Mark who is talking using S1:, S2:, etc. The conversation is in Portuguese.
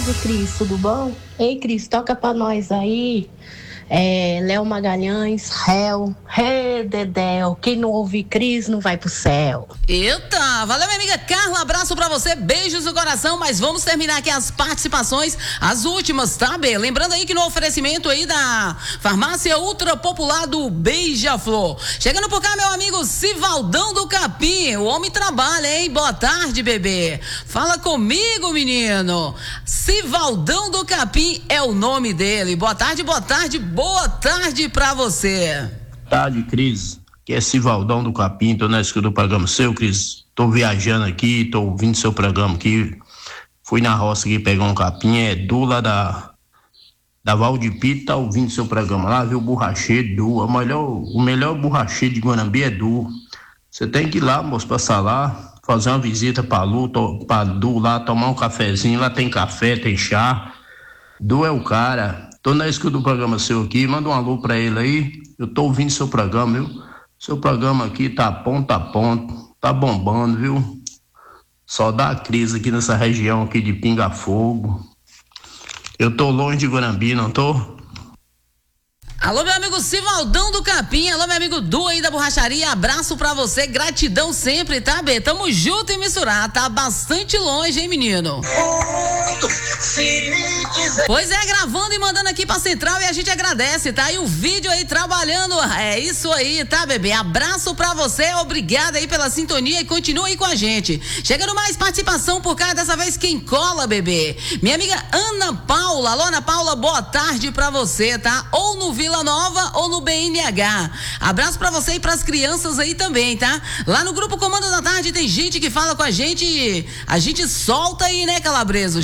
S1: tarde, Cris, tudo bom? Ei, Cris, toca pra nós aí. Léo Magalhães, réu, Dedéu. Quem não ouvir Cris não vai pro céu.
S2: Eita, valeu, minha amiga Carla, abraço pra você, beijos no coração, mas vamos terminar aqui as participações, as últimas, tá, Bê? Lembrando aí que no oferecimento aí da farmácia ultra popular do Beija-Flor. Chegando por cá, meu amigo Sivaldão do Capim, o homem trabalha, hein? Boa tarde, bebê. Fala comigo, menino. Sivaldão do Capim é o nome dele. Boa tarde pra você.
S3: Boa tarde, Cris. Aqui é Sivaldão do Capim, tô na escuta do programa seu, Cris. Tô viajando aqui, tô ouvindo seu programa aqui. Fui na roça aqui pegar um capim, é Du lá da Valdipita, tá ouvindo seu programa lá, viu? Borracheiro, Du, o melhor borracheiro de Guanambi é Du. Você tem que ir lá, moço, passar lá, fazer uma visita pra Du lá, tomar um cafezinho, lá tem café, tem chá. Du é o cara. Tô na escuta do programa seu aqui, manda um alô pra ele aí. Eu tô ouvindo seu programa, viu? Seu programa aqui tá ponto a ponto, tá bombando, viu? Só dá crise aqui nessa região aqui de Pinga Fogo. Eu tô longe de Guanambi, não tô?
S2: Alô, meu amigo Sivaldão do Capim, alô, meu amigo Du aí da borracharia, abraço pra você, gratidão sempre, tá, Bê? Tamo junto e misturado, tá bastante longe, hein, menino? Pois é, gravando e mandando aqui pra Central e a gente agradece, tá? E o vídeo aí trabalhando, é isso aí, tá, bebê? Abraço pra você, obrigada aí pela sintonia e continua aí com a gente. Chegando mais participação por cá, dessa vez quem cola, bebê? Minha amiga Ana Paula, alô, Ana Paula, boa tarde pra você, tá? Ou no Vila Nova ou no BNH. Abraço pra você e pras crianças aí também, tá? Lá no grupo Comando da Tarde tem gente que fala com a gente solta aí, né, Calabreso?